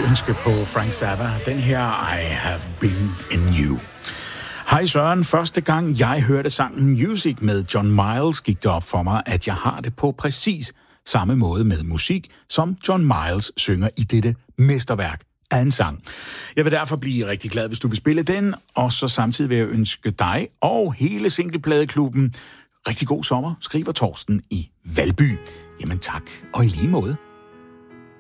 ønske på Frank Zappa. Den her, I Have Been in You. Hej Søren, første gang jeg hørte sangen Music med John Miles, gik det op for mig, at jeg har det på præcis samme måde med musik, som John Miles synger i dette mesterværk af en sang. Jeg vil derfor blive rigtig glad, hvis du vil spille den, og så samtidig vil jeg ønske dig og hele Singlepladeklubben rigtig god sommer, skriver Torsten i Valby. Jamen tak, og i lige måde.